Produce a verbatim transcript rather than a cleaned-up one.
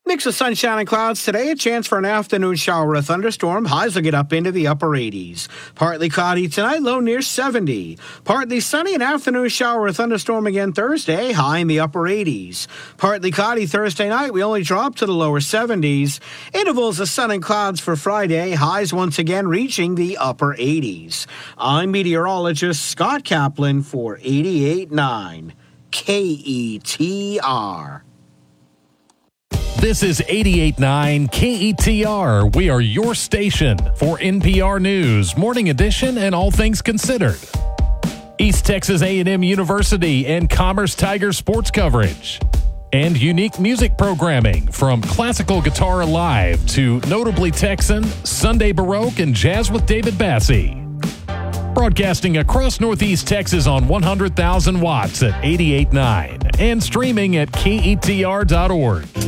Mix of sunshine and clouds today. A chance for an afternoon shower or a thunderstorm. Highs will get up into the upper eighties. Partly cloudy tonight, low near seventy. Partly sunny, an afternoon shower or thunderstorm again Thursday. High in the upper eighties. Partly cloudy Thursday night. We only drop to the lower seventies. Intervals of sun and clouds for Friday. Highs once again reaching the upper eighties. I'm meteorologist Scott Kaplan for eighty-eight point nine K E T R. This is eighty-eight point nine K E T R. We are your station for N P R News, Morning Edition, and all things considered. East Texas A and M University and Commerce Tiger sports coverage. And unique music programming from Classical Guitar Live to Notably Texan, Sunday Baroque, and Jazz with David Bassie. Broadcasting across Northeast Texas on one hundred thousand watts at eighty-eight point nine and streaming at K E T R dot org.